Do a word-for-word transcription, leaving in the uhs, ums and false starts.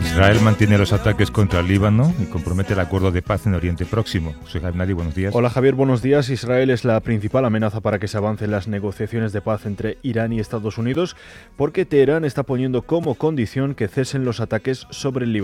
Israel mantiene los ataques contra el Líbano y compromete el acuerdo de paz en Oriente Próximo. Soy Javier Nadi, buenos días. Hola Javier, buenos días. Israel es la principal amenaza para que se avancen las negociaciones de paz entre Irán y Estados Unidos, porque Teherán está poniendo como condición que cesen los ataques sobre el Líbano.